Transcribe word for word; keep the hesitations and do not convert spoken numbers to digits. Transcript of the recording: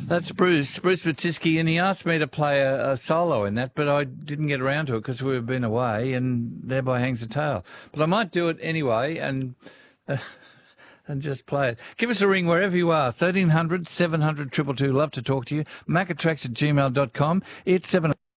That's Bruce, Bruce Batisky, and he asked me to play a, a solo in that, but I didn't get around to it because we've been away, and thereby hangs the tale. But I might do it anyway and uh, and just play it. Give us a ring wherever you are, thirteen hundred, seven hundred, two two two. Love to talk to you. macatracks at gmail dot com. It's seven...